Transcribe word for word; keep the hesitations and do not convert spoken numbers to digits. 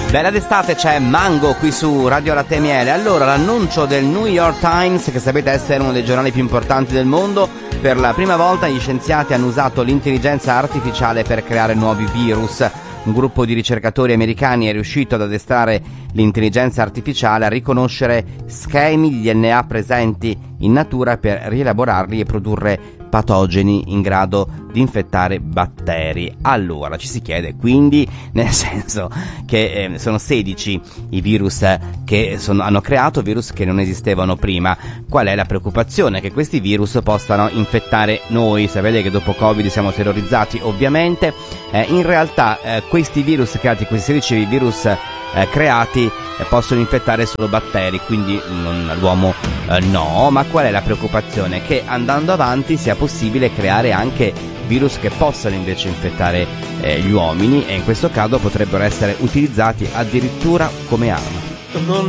Bella d'estate, c'è Mango qui su Radio Latte e Miele. Allora, l'annuncio del New York Times, che sapete essere uno dei giornali più importanti del mondo, per la prima volta gli scienziati hanno usato l'intelligenza artificiale per creare nuovi virus. Un gruppo di ricercatori americani è riuscito ad addestrare l'intelligenza artificiale a riconoscere schemi di D N A presenti in natura per rielaborarli e produrre patogeni in grado di infettare batteri. Allora ci si chiede quindi, nel senso che eh, sono sedici i virus che sono, hanno creato virus che non esistevano prima. Qual è la preoccupazione? Che questi virus possano infettare noi. Sapete che dopo Covid siamo terrorizzati, ovviamente. Eh, in realtà eh, questi virus creati, questi sedici virus eh, creati eh, possono infettare solo batteri, quindi non, l'uomo eh, no. Ma qual è la preoccupazione? Che andando avanti sia possibile creare anche virus che possano invece infettare eh, gli uomini, e in questo caso potrebbero essere utilizzati addirittura come arma. Non